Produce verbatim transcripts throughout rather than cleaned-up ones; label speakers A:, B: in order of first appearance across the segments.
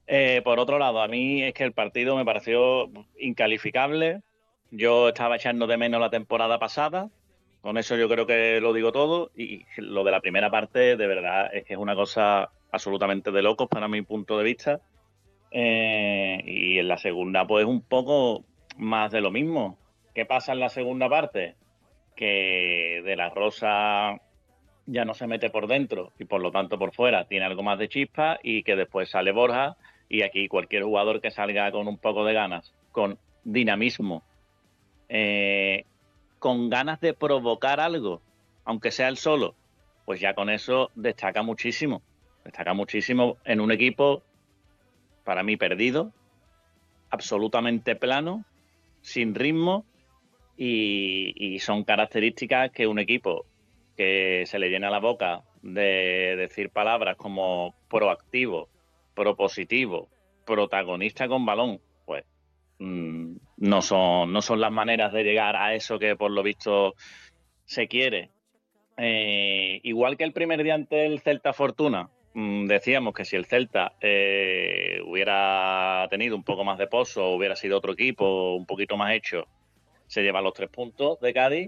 A: Eh, por otro lado, a mí es que el partido me pareció incalificable. Yo estaba echando de menos la temporada pasada. Con eso yo creo que lo digo todo. Y lo de la primera parte, de verdad, es que es una cosa absolutamente de locos para mi punto de vista. Eh, y en la segunda, pues un poco más de lo mismo. ¿Qué pasa en la segunda parte? Que De la Rosa ya no se mete por dentro y por lo tanto por fuera tiene algo más de chispa y que después sale Borja y aquí cualquier jugador que salga con un poco de ganas, con dinamismo, eh, con ganas de provocar algo, aunque sea el solo, pues ya con eso destaca muchísimo. Destaca muchísimo en un equipo, para mí, perdido, absolutamente plano, sin ritmo y, y son características que un equipo que se le llena la boca de decir palabras como proactivo, propositivo, protagonista con balón, pues mmm, no son, no son las maneras de llegar a eso que por lo visto se quiere. Eh, igual que el primer día ante el Celta Fortuna, mmm, decíamos que si el Celta eh, hubiera tenido un poco más de pozo, hubiera sido otro equipo un poquito más hecho, se lleva los tres puntos de Cádiz.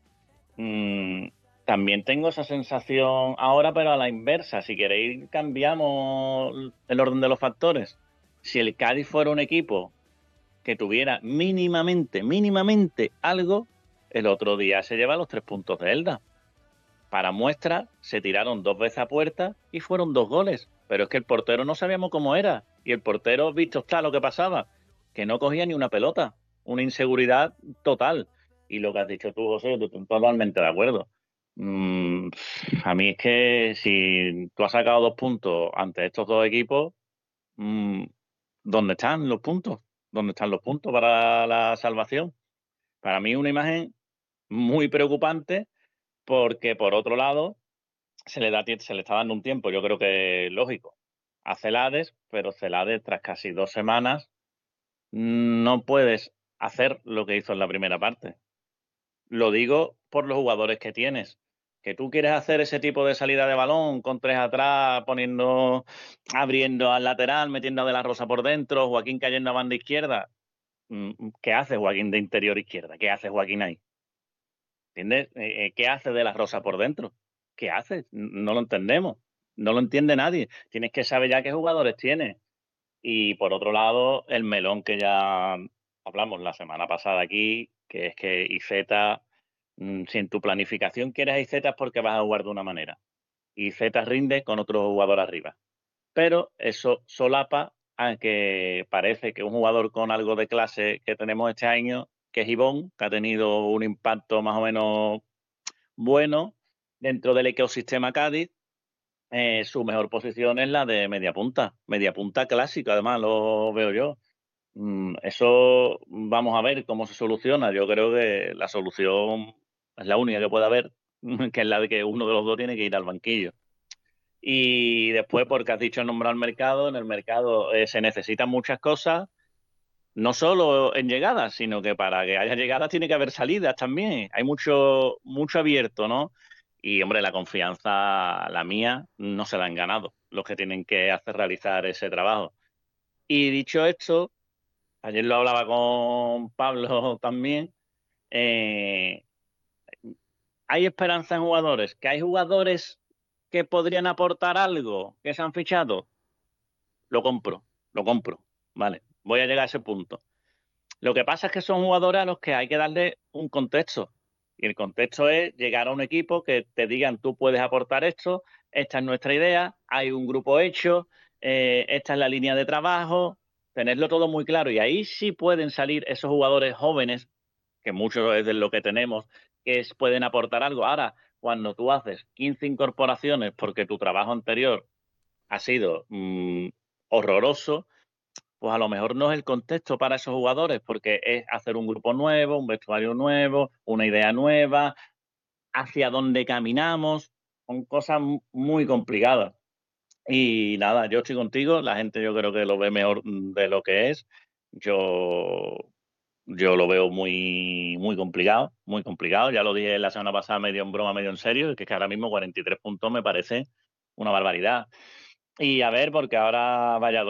A: Mm, también tengo esa sensación ahora, pero a la inversa. Si queréis, cambiamos el orden de los factores. Si el Cádiz fuera un equipo que tuviera mínimamente, mínimamente algo, el otro día se lleva los tres puntos de Elda. Para muestra, se tiraron dos veces a puerta y fueron dos goles. Pero es que el portero no sabíamos cómo era. Y el portero, visto está lo que pasaba, que no cogía ni una pelota. Una inseguridad total. Y lo que has dicho tú, José, yo estoy totalmente de acuerdo. Mm, a mí es que si tú has sacado dos puntos ante estos dos equipos, mm, ¿dónde están los puntos? ¿Dónde están los puntos para la salvación? Para mí una imagen muy preocupante porque, por otro lado, se le, da, se le está dando un tiempo, yo creo que lógico, a Celades, pero Celades tras casi dos semanas no puedes hacer lo que hizo en la primera parte. Lo digo por los jugadores que tienes. Que tú quieres hacer ese tipo de salida de balón con tres atrás, poniendo, abriendo al lateral, metiendo a De La Rosa por dentro, Joaquín cayendo a banda izquierda. ¿Qué hace Joaquín de interior izquierda? ¿Qué hace Joaquín ahí? ¿Entiendes? Eh, eh, ¿Qué hace De La Rosa por dentro? ¿Qué hace? No lo entendemos. No lo entiende nadie. Tienes que saber ya qué jugadores tienes. Y por otro lado, el melón que ya hablamos la semana pasada aquí, que es que Iceta, mm, si en tu planificación quieres a Iceta es porque vas a jugar de una manera. Y Iceta rinde con otro jugador arriba. Pero eso solapa a que parece que un jugador con algo de clase que tenemos este año, que es Ibón, que ha tenido un impacto más o menos bueno dentro del ecosistema Cádiz, eh, su mejor posición es la de media punta, media punta clásico, además lo veo yo. Mm, eso vamos a ver cómo se soluciona. Yo creo que la solución es la única que puede haber, que es la de que uno de los dos tiene que ir al banquillo. Y después, porque has dicho nombrar mercado, en el mercado eh, se necesitan muchas cosas, no solo en llegadas, sino que para que haya llegadas tiene que haber salidas también. Hay mucho, mucho abierto, ¿no? Y, hombre, la confianza, la mía, no se la han ganado los que tienen que hacer realizar ese trabajo. Y dicho esto, ayer lo hablaba con Pablo también, eh, hay esperanza en jugadores, que hay jugadores que podrían aportar algo, que se han fichado, lo compro, lo compro, vale, voy a llegar a ese punto. Lo que pasa es que son jugadores a los que hay que darle un contexto. Y el contexto es llegar a un equipo que te digan tú puedes aportar esto, esta es nuestra idea, hay un grupo hecho, eh, esta es la línea de trabajo, tenerlo todo muy claro. Y ahí sí pueden salir esos jugadores jóvenes, que muchos es de lo que tenemos, que es, pueden aportar algo. Ahora, cuando tú haces quince incorporaciones porque tu trabajo anterior ha sido mmm, horroroso, pues a lo mejor no es el contexto para esos jugadores, porque es hacer un grupo nuevo, un vestuario nuevo, una idea nueva, hacia dónde caminamos, son cosas muy complicadas. Y nada, yo estoy contigo, la gente yo creo que lo ve mejor de lo que es. Yo, yo lo veo muy, muy complicado, muy complicado. Ya lo dije la semana pasada, medio en broma, medio en serio, que es que ahora mismo cuarenta y tres puntos me parece una barbaridad. Y a ver, porque ahora vaya